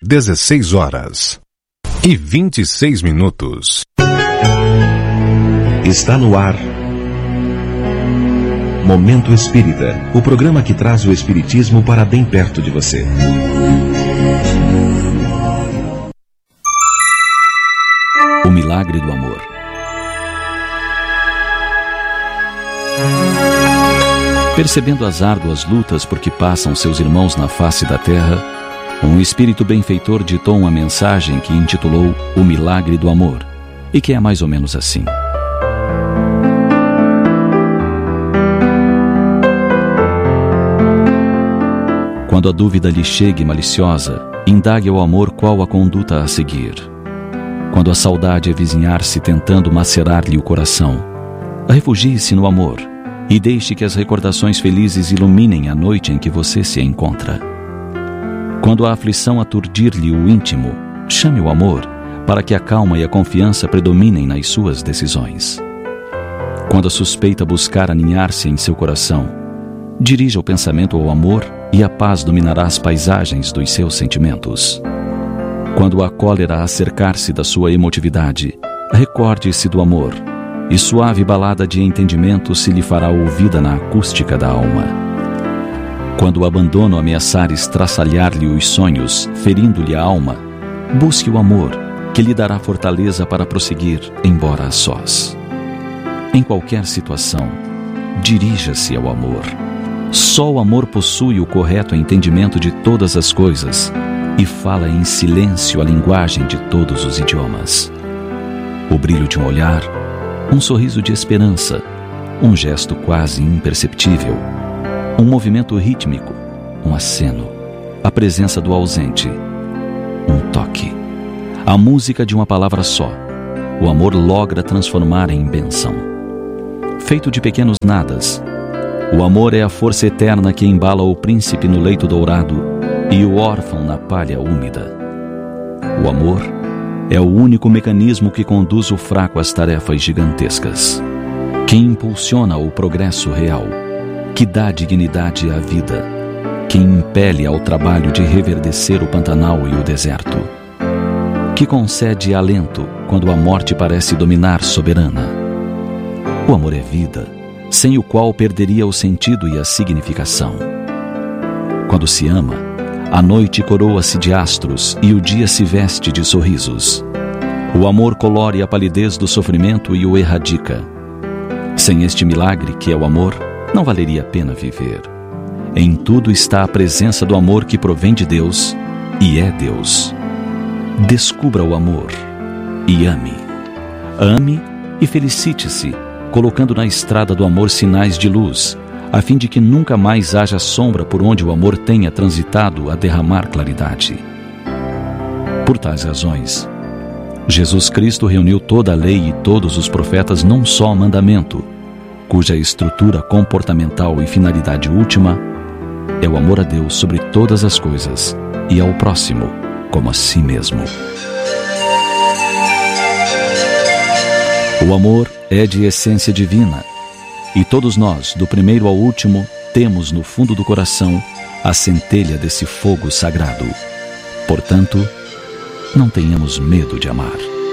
16h26. Está no ar Momento Espírita, o programa que traz o Espiritismo para bem perto de você. O milagre do amor. Percebendo as árduas lutas por que passam seus irmãos na face da terra, um espírito benfeitor ditou uma mensagem que intitulou O Milagre do Amor, e que é mais ou menos assim. Quando a dúvida lhe chegue maliciosa, indague ao amor qual a conduta a seguir. Quando a saudade avizinhar-se tentando macerar-lhe o coração, refugie-se no amor e deixe que as recordações felizes iluminem a noite em que você se encontra. Quando a aflição aturdir-lhe o íntimo, chame o amor para que a calma e a confiança predominem nas suas decisões. Quando a suspeita buscar aninhar-se em seu coração, dirija o pensamento ao amor e a paz dominará as paisagens dos seus sentimentos. Quando a cólera acercar-se da sua emotividade, recorde-se do amor, e suave balada de entendimento se lhe fará ouvida na acústica da alma. Quando o abandono ameaçar estraçalhar-lhe os sonhos, ferindo-lhe a alma, busque o amor, que lhe dará fortaleza para prosseguir, embora a sós. Em qualquer situação, dirija-se ao amor. Só o amor possui o correto entendimento de todas as coisas e fala em silêncio a linguagem de todos os idiomas. O brilho de um olhar, um sorriso de esperança, um gesto quase imperceptível, um movimento rítmico, um aceno, a presença do ausente, um toque, a música de uma palavra só. O amor logra transformar em bênção. Feito de pequenos nadas, o amor é a força eterna que embala o príncipe no leito dourado e o órfão na palha úmida. O amor é o único mecanismo que conduz o fraco às tarefas gigantescas, que impulsiona o progresso real, que dá dignidade à vida, que impele ao trabalho de reverdecer o Pantanal e o deserto, que concede alento quando a morte parece dominar soberana. O amor é vida, sem o qual perderia o sentido e a significação. Quando se ama, a noite coroa-se de astros e o dia se veste de sorrisos. O amor colore a palidez do sofrimento e o erradica. Sem este milagre que é o amor, não valeria a pena viver. Em tudo está a presença do amor que provém de Deus e é Deus. Descubra o amor e ame. Ame e felicite-se, colocando na estrada do amor sinais de luz, a fim de que nunca mais haja sombra por onde o amor tenha transitado a derramar claridade. Por tais razões, Jesus Cristo reuniu toda a lei e todos os profetas num só mandamento, cuja estrutura comportamental e finalidade última é o amor a Deus sobre todas as coisas e ao próximo como a si mesmo. O amor é de essência divina, e todos nós, do primeiro ao último, temos no fundo do coração a centelha desse fogo sagrado. Portanto, não tenhamos medo de amar.